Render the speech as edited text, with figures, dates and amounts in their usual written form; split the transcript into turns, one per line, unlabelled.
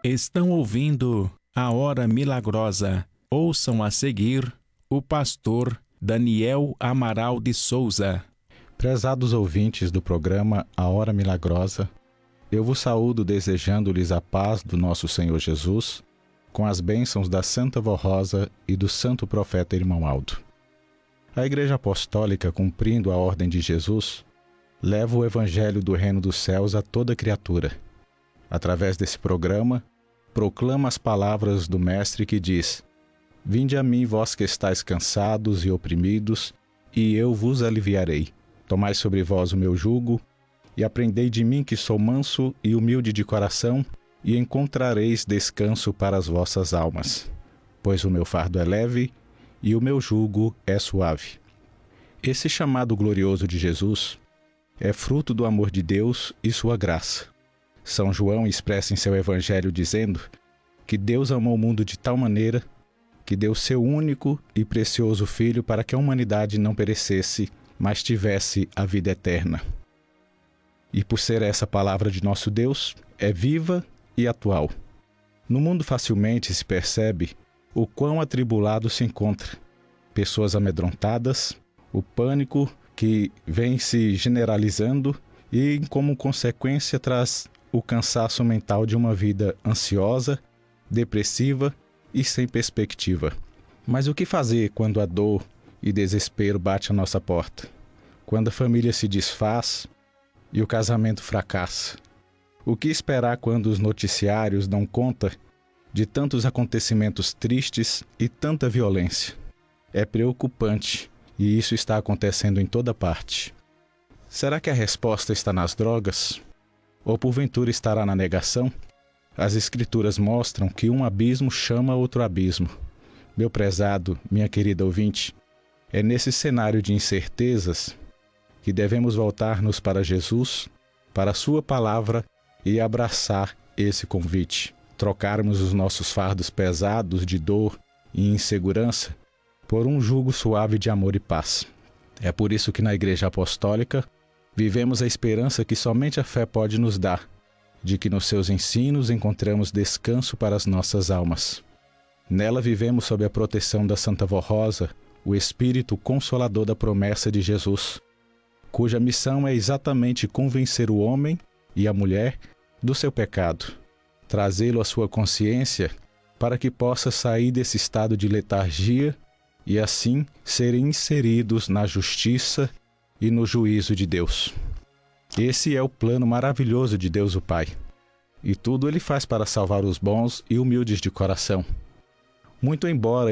Estão ouvindo a Hora Milagrosa. Ouçam a seguir o pastor Daniel Amaral de Souza.
Prezados ouvintes do programa A Hora Milagrosa, eu vos saúdo desejando-lhes a paz do nosso Senhor Jesus, com as bênçãos da Santa Vó Rosa e do Santo Profeta Irmão Aldo. A Igreja Apostólica, cumprindo a ordem de Jesus, leva o Evangelho do Reino dos Céus a toda criatura. Através desse programa, proclama as palavras do Mestre que diz: Vinde a mim, vós que estáis cansados e oprimidos, e eu vos aliviarei. Tomai sobre vós o meu jugo, e aprendei de mim que sou manso e humilde de coração, e encontrareis descanso para as vossas almas. Pois o meu fardo é leve, e o meu jugo é suave. Esse chamado glorioso de Jesus é fruto do amor de Deus e sua graça. São João expressa em seu Evangelho dizendo que Deus amou o mundo de tal maneira que deu seu único e precioso Filho para que a humanidade não perecesse, mas tivesse a vida eterna. E por ser essa palavra de nosso Deus, é viva e atual. No mundo facilmente se percebe o quão atribulado se encontra. Pessoas amedrontadas, o pânico que vem se generalizando e, como consequência, traz o cansaço mental de uma vida ansiosa, depressiva e sem perspectiva. Mas o que fazer quando a dor e desespero bate à nossa porta? Quando a família se desfaz e o casamento fracassa? O que esperar quando os noticiários dão conta de tantos acontecimentos tristes e tanta violência? É preocupante e isso está acontecendo em toda parte. Será que a resposta está nas drogas? Ou porventura estará na negação? As Escrituras mostram que um abismo chama outro abismo. Meu prezado, minha querida ouvinte, é nesse cenário de incertezas que devemos voltar-nos para Jesus, para a sua palavra e abraçar esse convite. Trocarmos os nossos fardos pesados de dor e insegurança por um jugo suave de amor e paz. É por isso que na Igreja Apostólica vivemos a esperança que somente a fé pode nos dar, de que nos seus ensinos encontramos descanso para as nossas almas. Nela vivemos sob a proteção da Santa Vó Rosa, o Espírito Consolador da promessa de Jesus, cuja missão é exatamente convencer o homem e a mulher do seu pecado, trazê-lo à sua consciência para que possa sair desse estado de letargia e assim serem inseridos na justiça e no juízo de Deus. Esse é o plano maravilhoso de Deus o Pai. E tudo Ele faz para salvar os bons e humildes de coração. Muito embora